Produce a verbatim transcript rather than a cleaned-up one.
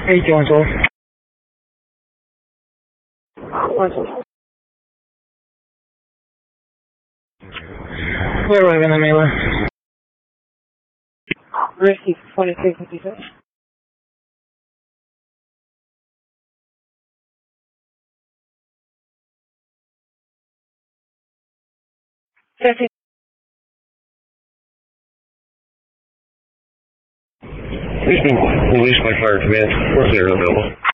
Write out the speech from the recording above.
How you doing, sir? Where are we in the mailer? Risky twenty-six fifty-six. Jesse. Please be released by fire command. We're clear and available.